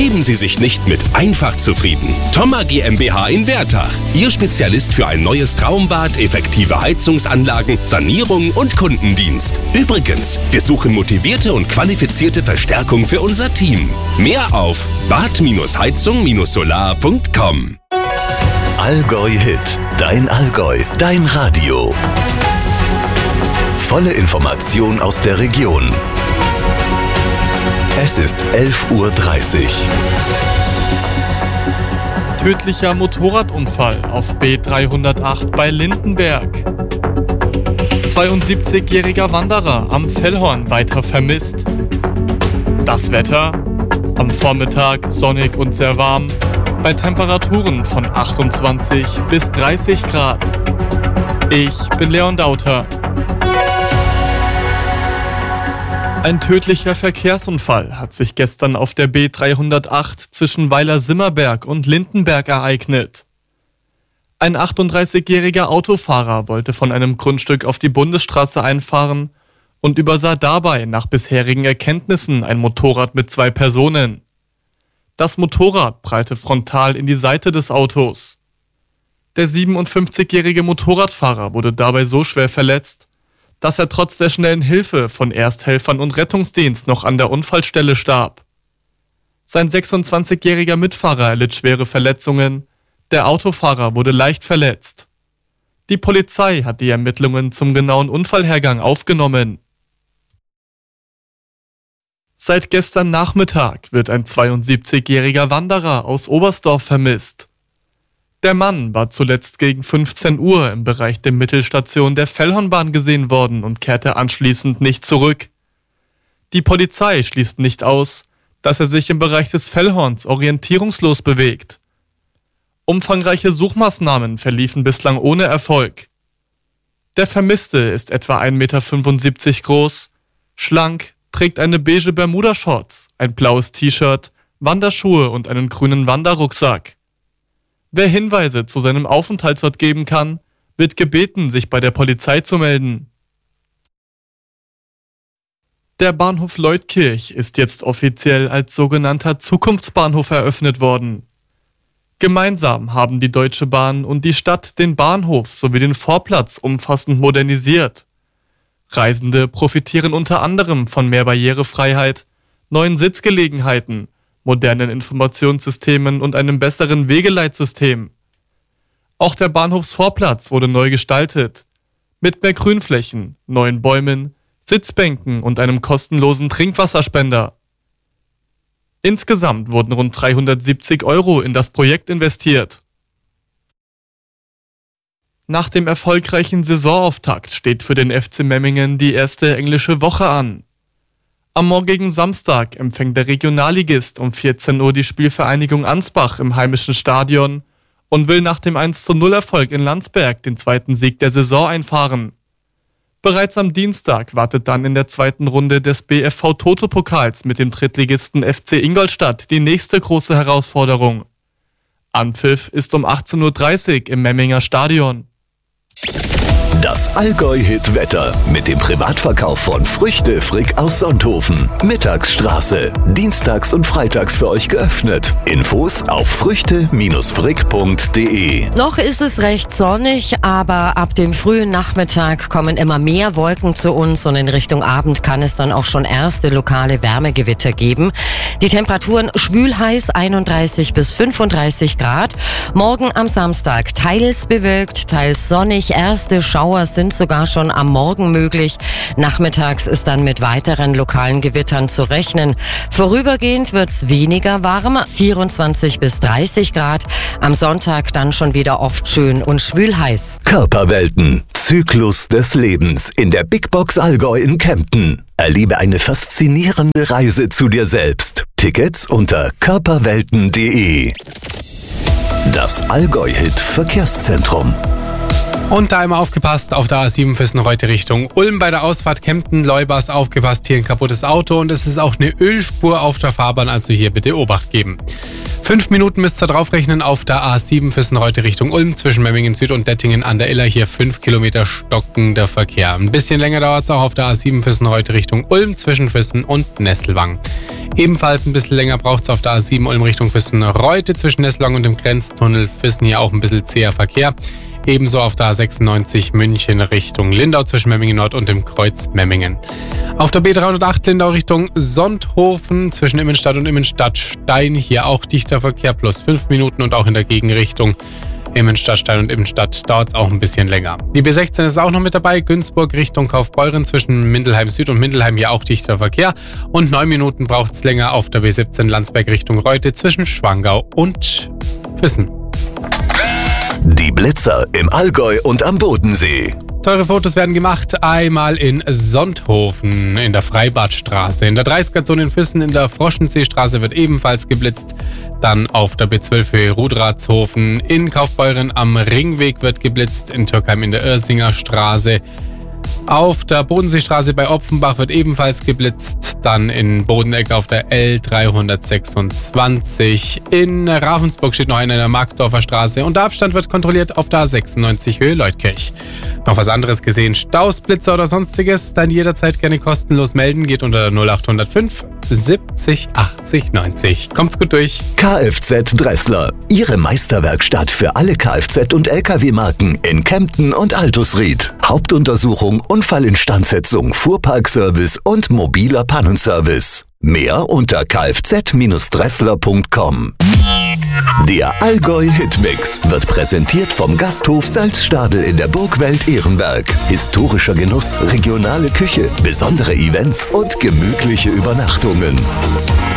Geben Sie sich nicht mit einfach zufrieden. Thoma GmbH in Wertach. Ihr Spezialist für ein neues Traumbad, effektive Heizungsanlagen, Sanierung und Kundendienst. Übrigens, wir suchen motivierte und qualifizierte Verstärkung für unser Team. Mehr auf bad-heizung-solar.com. Allgäu Hit. Dein Allgäu. Dein Radio. Volle Information aus der Region. Es ist 11:30 Uhr. Tödlicher Motorradunfall auf B308 bei Lindenberg. 72-jähriger Wanderer am Fellhorn weiter vermisst. Das Wetter? Am Vormittag sonnig und sehr warm, bei Temperaturen von 28 bis 30 Grad. Ich bin Leon Dauter. Ein tödlicher Verkehrsunfall hat sich gestern auf der B308 zwischen Weiler-Simmerberg und Lindenberg ereignet. Ein 38-jähriger Autofahrer wollte von einem Grundstück auf die Bundesstraße einfahren und übersah dabei nach bisherigen Erkenntnissen ein Motorrad mit 2 Personen. Das Motorrad prallte frontal in die Seite des Autos. Der 57-jährige Motorradfahrer wurde dabei so schwer verletzt, dass er trotz der schnellen Hilfe von Ersthelfern und Rettungsdienst noch an der Unfallstelle starb. Sein 26-jähriger Mitfahrer erlitt schwere Verletzungen, der Autofahrer wurde leicht verletzt. Die Polizei hat die Ermittlungen zum genauen Unfallhergang aufgenommen. Seit gestern Nachmittag wird ein 72-jähriger Wanderer aus Oberstdorf vermisst. Der Mann war zuletzt gegen 15 Uhr im Bereich der Mittelstation der Fellhornbahn gesehen worden und kehrte anschließend nicht zurück. Die Polizei schließt nicht aus, dass er sich im Bereich des Fellhorns orientierungslos bewegt. Umfangreiche Suchmaßnahmen verliefen bislang ohne Erfolg. Der Vermisste ist etwa 1,75 Meter groß, schlank, trägt eine beige Bermuda-Shorts, ein blaues T-Shirt, Wanderschuhe und einen grünen Wanderrucksack. Wer Hinweise zu seinem Aufenthaltsort geben kann, wird gebeten, sich bei der Polizei zu melden. Der Bahnhof Leutkirch ist jetzt offiziell als sogenannter Zukunftsbahnhof eröffnet worden. Gemeinsam haben die Deutsche Bahn und die Stadt den Bahnhof sowie den Vorplatz umfassend modernisiert. Reisende profitieren unter anderem von mehr Barrierefreiheit, neuen Sitzgelegenheiten, modernen Informationssystemen und einem besseren Wegeleitsystem. Auch der Bahnhofsvorplatz wurde neu gestaltet, mit mehr Grünflächen, neuen Bäumen, Sitzbänken und einem kostenlosen Trinkwasserspender. Insgesamt wurden rund 370 € in das Projekt investiert. Nach dem erfolgreichen Saisonauftakt steht für den FC Memmingen die erste englische Woche an. Am morgigen Samstag empfängt der Regionalligist um 14 Uhr die Spielvereinigung Ansbach im heimischen Stadion und will nach dem 1:0-Erfolg in Landsberg den zweiten Sieg der Saison einfahren. Bereits am Dienstag wartet dann in der zweiten Runde des BFV Toto-Pokals mit dem Drittligisten FC Ingolstadt die nächste große Herausforderung. Anpfiff ist um 18:30 Uhr im Memminger Stadion. Das Allgäu-Hit-Wetter mit dem Privatverkauf von Früchte Frick aus Sonthofen. Mittagsstraße. Dienstags und freitags für euch geöffnet. Infos auf früchte-frick.de. Noch ist es recht sonnig, aber ab dem frühen Nachmittag kommen immer mehr Wolken zu uns und in Richtung Abend kann es dann auch schon erste lokale Wärmegewitter geben. Die Temperaturen schwül heiß, 31 bis 35 Grad. Morgen am Samstag teils bewölkt, teils sonnig. Erste Schauer sind sogar schon am Morgen möglich. Nachmittags ist dann mit weiteren lokalen Gewittern zu rechnen. Vorübergehend wird's weniger warm, 24 bis 30 Grad. Am Sonntag dann schon wieder oft schön und schwül heiß. Körperwelten. Zyklus des Lebens in der Big Box Allgäu in Kempten. Erlebe eine faszinierende Reise zu dir selbst. Tickets unter körperwelten.de. Das Allgäu-Hit Verkehrszentrum. Und da immer aufgepasst auf der A7 Füssen heute Richtung Ulm bei der Ausfahrt Kempten-Leubers. Aufgepasst, hier ein kaputtes Auto und es ist auch eine Ölspur auf der Fahrbahn, also hier bitte Obacht geben. 5 Minuten müsst ihr draufrechnen auf der A7 Füssen-Reutte Richtung Ulm zwischen Memmingen Süd und Dettingen an der Iller. Hier 5 Kilometer stockender Verkehr. Ein bisschen länger dauert es auch auf der A7 Füssen-Reutte Richtung Ulm zwischen Füssen und Nesselwang. Ebenfalls ein bisschen länger braucht es auf der A7 Ulm Richtung Füssen-Reutte zwischen Nesselwang und dem Grenztunnel Füssen. Hier auch ein bisschen zäher Verkehr. Ebenso auf der A96 München Richtung Lindau zwischen Memmingen Nord und dem Kreuz Memmingen. Auf der B308 Lindau Richtung Sonthofen zwischen Immenstadt und Immenstadt-Stein. Hier auch dichter Verkehr plus 5 Minuten und auch in der Gegenrichtung Immenstadt-Stein und Immenstadt dauert es auch ein bisschen länger. Die B16 ist auch noch mit dabei. Günzburg Richtung Kaufbeuren zwischen Mindelheim Süd und Mindelheim hier auch dichter Verkehr. Und 9 Minuten braucht es länger auf der B17 Landsberg Richtung Reutte zwischen Schwangau und Füssen. Die Blitzer im Allgäu und am Bodensee. Teure Fotos werden gemacht, einmal in Sonthofen in der Freibadstraße, in der 30er-Zone in Füssen, in der Froschenseestraße wird ebenfalls geblitzt, dann auf der B12 Höhe Rudratshofen, in Kaufbeuren am Ringweg wird geblitzt, in Türkheim in der Irsinger Straße. Auf der Bodenseestraße bei Opfenbach wird ebenfalls geblitzt, dann in Bodeneck auf der L326. In Ravensburg steht noch einer in der Markdorfer Straße und der Abstand wird kontrolliert auf der A96 Höhe Leutkirch. Noch was anderes gesehen, Staus, Blitzer oder sonstiges, dann jederzeit gerne kostenlos melden, geht unter 0805 70 80 90. Kommt's gut durch. Kfz Dressler, Ihre Meisterwerkstatt für alle Kfz- und Lkw-Marken in Kempten und Altusried. Hauptuntersuchung, Unfallinstandsetzung, Fuhrparkservice und mobiler Pannenservice. Mehr unter kfz-dressler.com. Der Allgäu Hitmix wird präsentiert vom Gasthof Salzstadel in der Burgwelt Ehrenberg. Historischer Genuss, regionale Küche, besondere Events und gemütliche Übernachtungen.